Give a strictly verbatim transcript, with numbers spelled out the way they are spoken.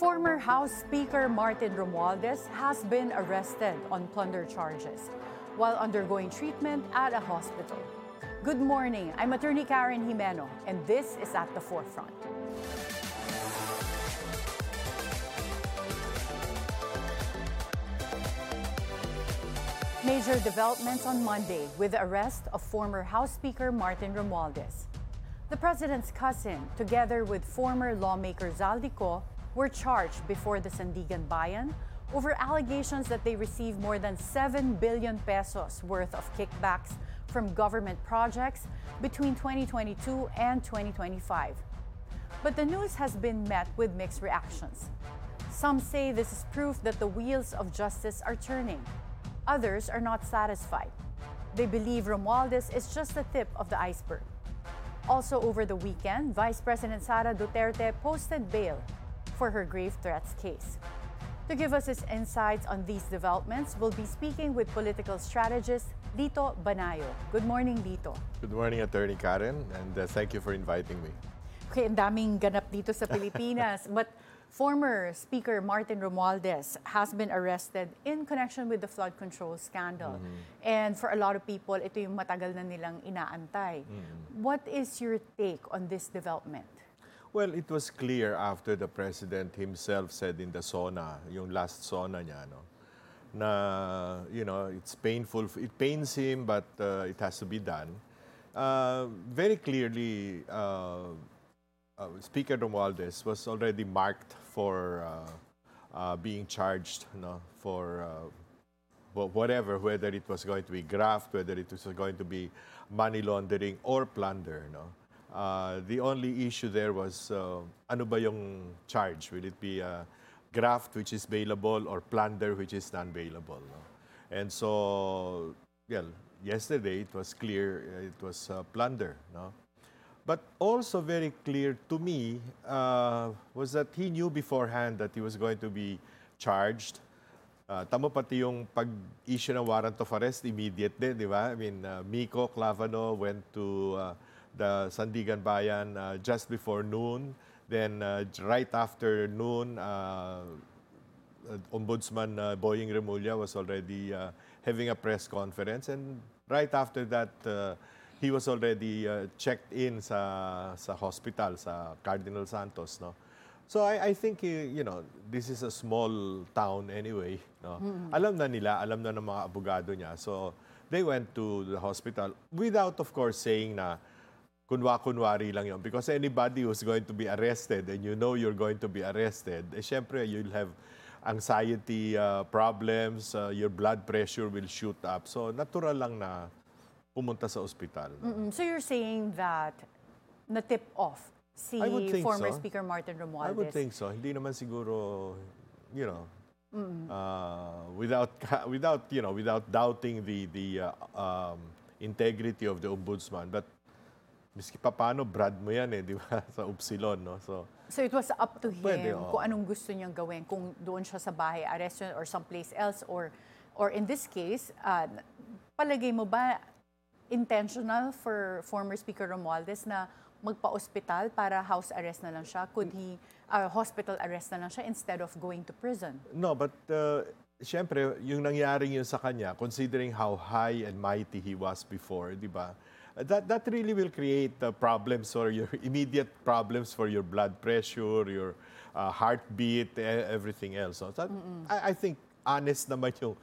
Former House Speaker Martin Romualdez has been arrested on plunder charges while undergoing treatment at a hospital. Good morning, I'm Attorney Karen Jimeno, and this is At the Forefront. Major developments on Monday with the arrest of former House Speaker Martin Romualdez. The president's cousin, together with former lawmaker Zaldico, were charged before the Sandigan Bayan over allegations that they received more than seven billion pesos worth of kickbacks from government projects between twenty twenty-two and twenty twenty-five. But the news has been met with mixed reactions. Some say this is proof that the wheels of justice are turning. Others are not satisfied. They believe Romualdez is just the tip of the iceberg. Also over the weekend, Vice President Sara Duterte posted bail for her grave threats case. To give us his insights on these developments, we'll be speaking with political strategist Lito Banayo. Good morning, Lito. Good morning, Attorney Karen, and uh, thank you for inviting me. Okay, ang daming ganap dito sa Pilipinas, but former Speaker Martin Romualdez has been arrested in connection with the flood control scandal. Mm-hmm. And for a lot of people, ito yung matagal na nilang inaantay. Mm-hmm. What is your take on this development? Well, it was clear after the President himself said in the SONA, yung last SONA niya, no, na, you know, it's painful, it pains him, but uh, it has to be done. Uh, very clearly, uh, uh, Speaker Romualdez was already marked for uh, uh, being charged, no, for uh, whatever, whether it was going to be graft, whether it was going to be money laundering or plunder, no. Uh, the only issue there was, uh, ano ba yung charge? Will it be uh, graft, which is bailable, or plunder, which is non-bailable? No? And so, well, yesterday it was clear uh, it was uh, plunder. No? But also very clear to me uh, was that he knew beforehand that he was going to be charged. Uh, tama pati yung pag-issue ng warrant of arrest, immediate din, di ba? I mean, uh, Miko Clavano went to uh, the Sandigan Bayan uh, just before noon. Then uh, right after noon, uh, Ombudsman uh, Boying Remulla was already uh, having a press conference. And right after that, uh, he was already uh, checked in sa, sa hospital, sa Cardinal Santos. No? So I, I think, you know, this is a small town anyway. No? Mm-hmm. Alam na nila, alam na ng mga abogado niya. So they went to the hospital without, of course, saying na kunwa-kunwari lang yun. Because anybody who's going to be arrested and you know you're going to be arrested, eh, syempre, you'll have anxiety uh, problems, uh, your blood pressure will shoot up. So, natural lang na pumunta sa ospital. No? Mm-mm. So, you're saying that na-tip off si former so. Speaker Martin Romualdez? I would think so. Hindi naman siguro, you know, mm-hmm. uh, without, without, you know, without doubting the, the uh, um, integrity of the Ombudsman. But miski pa paano, Brad mo yan eh, di ba? Sa Upsilon, no? So, so it was up to him pwede, oh. kung anong gusto niyang gawin, kung doon siya sa bahay, arrest or someplace else, or, or in this case, uh, palagay mo ba intentional for former Speaker Romualdez na magpa-ospital para house arrest na lang siya? Could he, uh, hospital arrest na lang siya instead of going to prison? No, but uh, siyempre, yung nangyari yun sa kanya, considering how high and mighty he was before, di ba? That, that really will create uh, problems or your immediate problems for your blood pressure, your uh, heartbeat, everything else. So that, I, I think honest naman yung